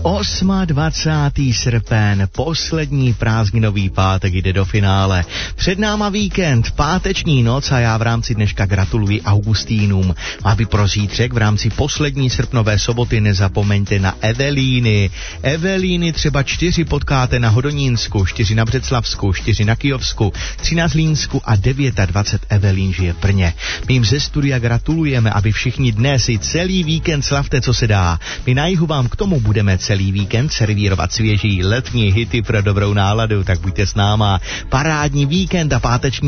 28. srpen, poslední prázdninový pátek jde do finále. Před náma víkend, páteční noc a já v rámci dneška gratuluji Augustínům. A vy pro zítřek v rámci poslední srpnové soboty nezapomeňte na Evelíny. Evelíny třeba 4 potkáte na Hodonínsku, 4 na Břeclavsku, 4 na Kyjovsku, 3 na Zlínsku a 29 Evelín žije v Brně. My jim ze studia gratulujeme, aby všichni dnes i celý víkend slavte, co se dá. My na jihu vám k tomu budeme celý víkend servírovat svěží letní hity pro dobrou náladu, tak buďte s náma. Parádní víkend a páteční